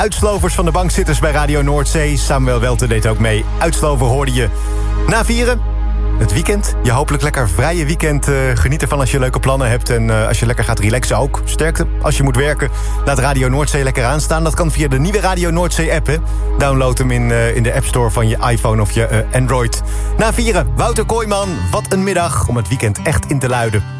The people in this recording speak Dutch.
Uitslovers van de bankzitters bij Radio Noordzee. Samuel Welten deed ook mee. Uitslover hoorde je na 4. Het weekend. Je hopelijk lekker vrije weekend. Geniet ervan als je leuke plannen hebt. En als je lekker gaat relaxen ook. Sterkte als je moet werken. Laat Radio Noordzee lekker aanstaan. Dat kan via de nieuwe Radio Noordzee app. Hè. Download hem in de App Store van je iPhone of je Android. Na 4. Wouter Kooijman. Wat een middag om het weekend echt in te luiden.